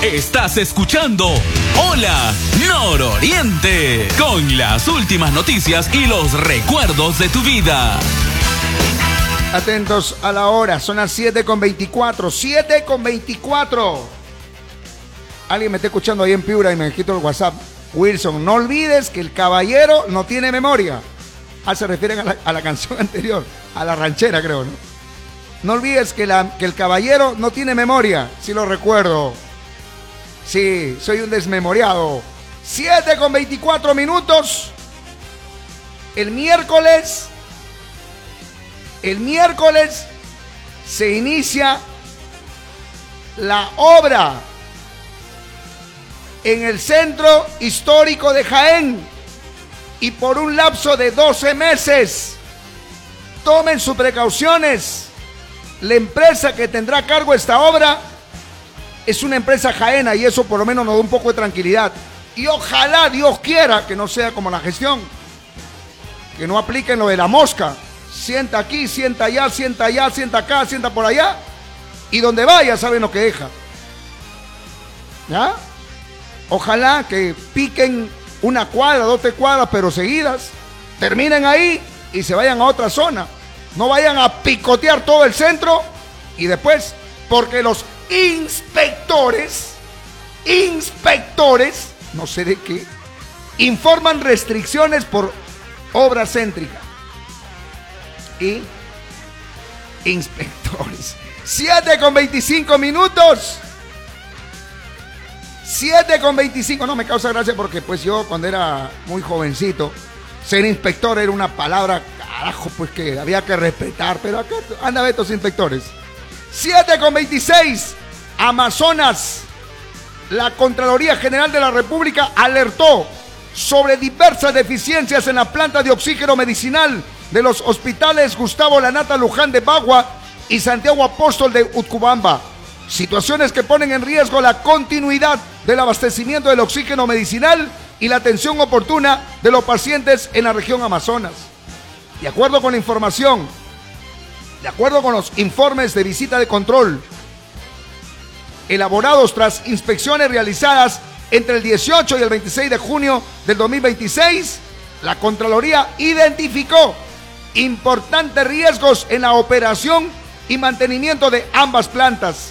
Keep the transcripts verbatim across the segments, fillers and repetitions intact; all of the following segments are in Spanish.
Estás escuchando Hola Nororiente, con las últimas noticias y los recuerdos de tu vida. Atentos a la hora, son las siete con veinticuatro, siete con veinticuatro. Alguien me está escuchando ahí en Piura y me quito el WhatsApp. Wilson, no olvides que el caballero no tiene memoria. Ah, se refieren a la, a la canción anterior, a la ranchera creo, ¿no? No olvides que, la, que el caballero no tiene memoria, sí lo recuerdo. Sí, soy un desmemoriado. siete con veinticuatro minutos. El miércoles, el miércoles se inicia la obra en el Centro Histórico de Jaén y por un lapso de doce meses. Tomen sus precauciones. La empresa que tendrá a cargo esta obra es una empresa jaena y eso por lo menos nos da un poco de tranquilidad. Y ojalá Dios quiera que no sea como la gestión, que no apliquen lo de la mosca. Sienta aquí, sienta allá, sienta allá, sienta acá, sienta por allá. Y donde vaya saben lo que deja. ¿Ya? Ojalá que piquen una cuadra, dos, tres cuadras, pero seguidas. Terminen ahí y se vayan a otra zona. No vayan a picotear todo el centro y después, porque los inspectores, inspectores, no sé de qué, informan restricciones por obra céntrica. Y inspectores. siete con veinticinco minutos. siete con veinticinco. No me causa gracia porque pues yo cuando era muy jovencito, ser inspector era una palabra, carajo, pues que había que respetar. Pero acá anda a ver estos inspectores. siete con veintiséis. Amazonas. La Contraloría General de la República alertó sobre diversas deficiencias en la planta de oxígeno medicinal de los hospitales Gustavo Lanata Luján de Bagua y Santiago Apóstol de Utcubamba. Situaciones que ponen en riesgo la continuidad del abastecimiento del oxígeno medicinal y la atención oportuna de los pacientes en la región Amazonas. De acuerdo con la información, de acuerdo con los informes de visita de control, elaborados tras inspecciones realizadas entre el dieciocho y el veintiséis de junio del dos mil veintiséis, la Contraloría identificó importantes riesgos en la operación y mantenimiento de ambas plantas.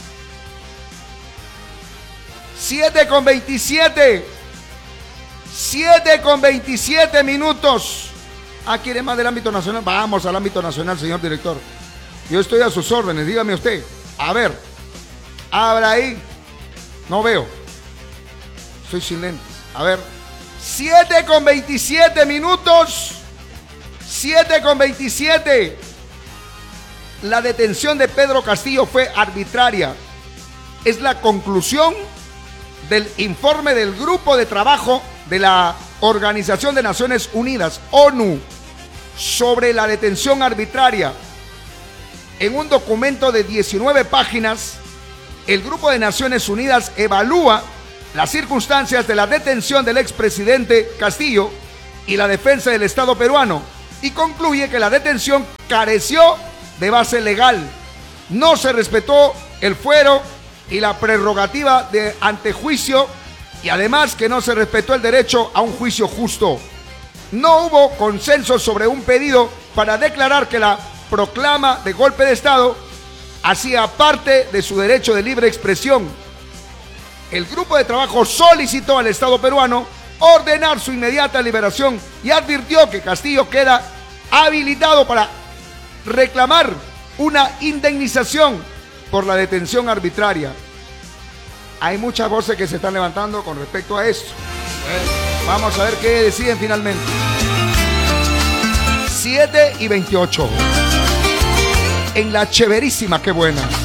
siete con veintisiete. siete con veintisiete minutos. Ah, ¿quiere más del ámbito nacional? Vamos al ámbito nacional, señor director. Yo estoy a sus órdenes, dígame usted. A ver, abra ahí. No veo. Estoy sin lentes. A ver. siete con veintisiete minutos. siete con veintisiete. La detención de Pedro Castillo fue arbitraria. Es la conclusión del informe del Grupo de Trabajo de la Organización de Naciones Unidas, ONU, sobre la detención arbitraria. En un documento de diecinueve páginas, el Grupo de Naciones Unidas evalúa las circunstancias de la detención del expresidente Castillo y la defensa del Estado peruano y concluye que la detención careció de base legal, no se respetó el fuero y la prerrogativa de antejuicio y además que no se respetó el derecho a un juicio justo. No hubo consenso sobre un pedido para declarar que la proclama de golpe de Estado hacía parte de su derecho de libre expresión. El grupo de trabajo solicitó al Estado peruano ordenar su inmediata liberación y advirtió que Castillo queda habilitado para reclamar una indemnización por la detención arbitraria. Hay muchas voces que se están levantando con respecto a esto. Bueno, vamos a ver qué deciden finalmente. siete y veintiocho. En la chéverísima, qué buena.